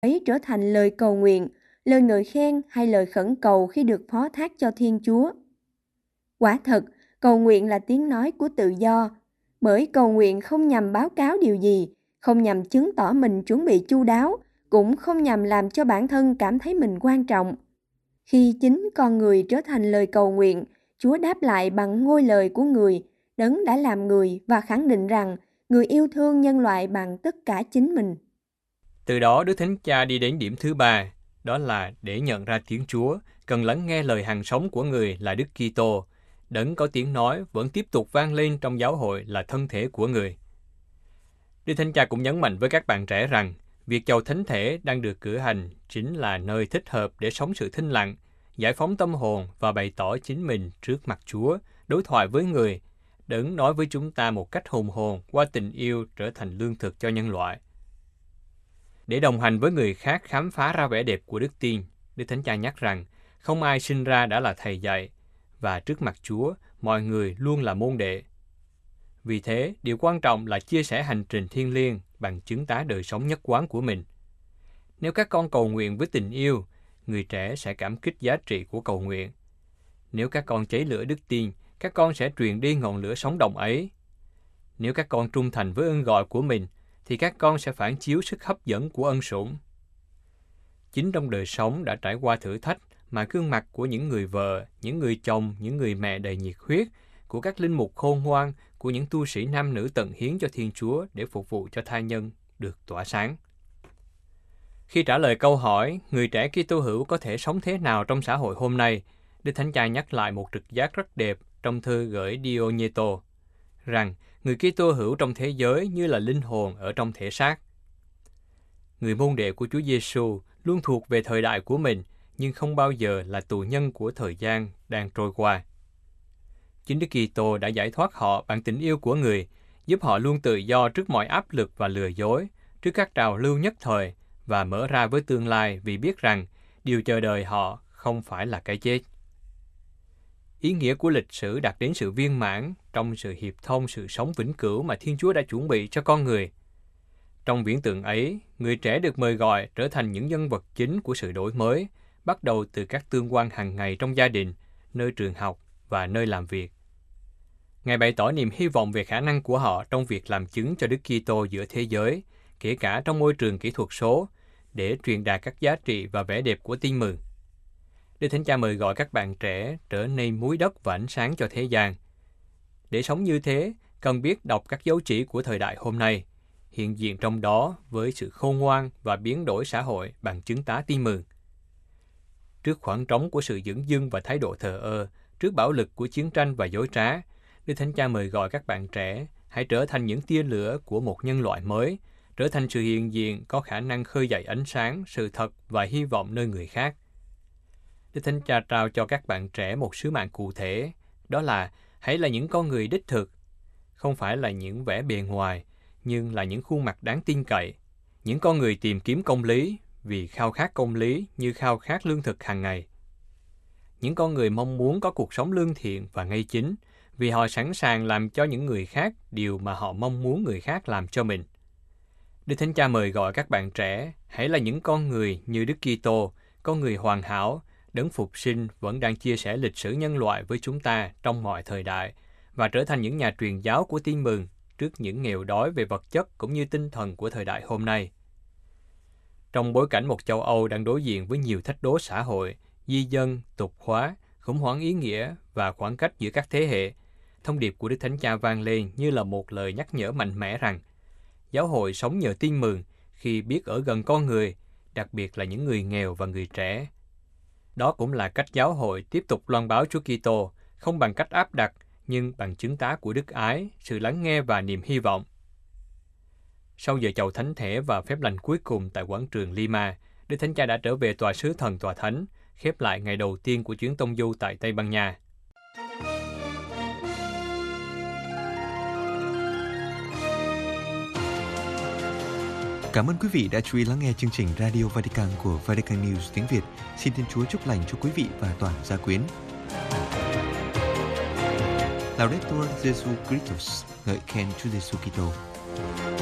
ấy trở thành lời cầu nguyện, lời ngợi khen hay lời khẩn cầu khi được phó thác cho Thiên Chúa. Quả thật, cầu nguyện là tiếng nói của tự do, bởi cầu nguyện không nhằm báo cáo điều gì, không nhằm chứng tỏ mình chuẩn bị chu đáo, cũng không nhằm làm cho bản thân cảm thấy mình quan trọng. Khi chính con người trở thành lời cầu nguyện, Chúa đáp lại bằng ngôi lời của người, Đấng đã làm người và khẳng định rằng người yêu thương nhân loại bằng tất cả chính mình. Từ đó Đức Thánh Cha đi đến điểm thứ ba, đó là để nhận ra tiếng Chúa, cần lắng nghe lời hằng sống của người là Đức Kitô, Đấng có tiếng nói vẫn tiếp tục vang lên trong giáo hội là thân thể của người. Đức Thánh Cha cũng nhấn mạnh với các bạn trẻ rằng, việc chầu thánh thể đang được cử hành chính là nơi thích hợp để sống sự thinh lặng, giải phóng tâm hồn và bày tỏ chính mình trước mặt Chúa, đối thoại với người, Đấng nói với chúng ta một cách hùng hồn qua tình yêu trở thành lương thực cho nhân loại. Để đồng hành với người khác khám phá ra vẻ đẹp của đức tin, Đức Thánh Cha nhắc rằng không ai sinh ra đã là thầy dạy, và trước mặt Chúa, mọi người luôn là môn đệ. Vì thế, điều quan trọng là chia sẻ hành trình thiêng liêng bằng chứng tá đời sống nhất quán của mình. Nếu các con cầu nguyện với tình yêu, người trẻ sẽ cảm kích giá trị của cầu nguyện. Nếu các con cháy lửa đức tin, các con sẽ truyền đi ngọn lửa sống động ấy. Nếu các con trung thành với ơn gọi của mình, thì các con sẽ phản chiếu sức hấp dẫn của ân sủng. Chính trong đời sống đã trải qua thử thách mà gương mặt của những người vợ, những người chồng, những người mẹ đầy nhiệt huyết, của các linh mục khôn ngoan, của những tu sĩ nam nữ tận hiến cho Thiên Chúa để phục vụ cho tha nhân được tỏa sáng. Khi trả lời câu hỏi, người trẻ Kitô hữu có thể sống thế nào trong xã hội hôm nay, Đức Thánh Cha nhắc lại một trực giác rất đẹp trong thư gửi Diogneto, rằng người Kitô hữu trong thế giới như là linh hồn ở trong thể xác. Người môn đệ của Chúa Giêsu luôn thuộc về thời đại của mình, nhưng không bao giờ là tù nhân của thời gian đang trôi qua. Chính Đức Kitô đã giải thoát họ bằng tình yêu của người, giúp họ luôn tự do trước mọi áp lực và lừa dối, trước các trào lưu nhất thời, và mở ra với tương lai vì biết rằng điều chờ đợi họ không phải là cái chết. Ý nghĩa của lịch sử đạt đến sự viên mãn trong sự hiệp thông sự sống vĩnh cửu mà Thiên Chúa đã chuẩn bị cho con người. Trong viễn tượng ấy, người trẻ được mời gọi trở thành những nhân vật chính của sự đổi mới, bắt đầu từ các tương quan hàng ngày trong gia đình, nơi trường học và nơi làm việc. Ngài bày tỏ niềm hy vọng về khả năng của họ trong việc làm chứng cho Đức Kitô giữa thế giới, kể cả trong môi trường kỹ thuật số, để truyền đạt các giá trị và vẻ đẹp của tin mừng. Đức Thánh Cha mời gọi các bạn trẻ trở nên muối đất và ánh sáng cho thế gian. Để sống như thế, cần biết đọc các dấu chỉ của thời đại hôm nay, hiện diện trong đó với sự khôn ngoan và biến đổi xã hội bằng chứng tá tin mừng. Trước khoảng trống của sự dửng dưng và thái độ thờ ơ, trước bạo lực của chiến tranh và dối trá, Đức Thánh Cha mời gọi các bạn trẻ hãy trở thành những tia lửa của một nhân loại mới, trở thành sự hiện diện có khả năng khơi dậy ánh sáng, sự thật và hy vọng nơi người khác. Đức Thánh Cha trao cho các bạn trẻ một sứ mạng cụ thể, đó là hãy là những con người đích thực, không phải là những vẻ bề ngoài, nhưng là những khuôn mặt đáng tin cậy, những con người tìm kiếm công lý vì khao khát công lý như khao khát lương thực hàng ngày. Những con người mong muốn có cuộc sống lương thiện và ngay chính, vì họ sẵn sàng làm cho những người khác điều mà họ mong muốn người khác làm cho mình. Đức Thánh Cha mời gọi các bạn trẻ hãy là những con người như Đức Kitô, con người hoàn hảo, Đấng phục sinh vẫn đang chia sẻ lịch sử nhân loại với chúng ta trong mọi thời đại, và trở thành những nhà truyền giáo của tin mừng trước những nghèo đói về vật chất cũng như tinh thần của thời đại hôm nay. Trong bối cảnh một châu Âu đang đối diện với nhiều thách đố xã hội, di dân, tục hóa, khủng hoảng ý nghĩa và khoảng cách giữa các thế hệ, thông điệp của Đức Thánh Cha vang lên như là một lời nhắc nhở mạnh mẽ rằng giáo hội sống nhờ tin mừng khi biết ở gần con người, đặc biệt là những người nghèo và người trẻ. Đó cũng là cách giáo hội tiếp tục loan báo Chúa Kitô, không bằng cách áp đặt, nhưng bằng chứng tá của đức ái, sự lắng nghe và niềm hy vọng. Sau giờ chầu thánh thể và phép lành cuối cùng tại quảng trường Lima, Đức Thánh Cha đã trở về tòa sứ thần tòa thánh, khép lại ngày đầu tiên của chuyến tông du tại Tây Ban Nha. Cảm ơn quý vị đã chú ý lắng nghe chương trình Radio Vatican của Vatican News tiếng Việt. Xin Thiên Chúa chúc lành cho quý vị và toàn gia quyến. Laudetur Jesu Christus, ngợi khen Chúa Giêsu Kitô.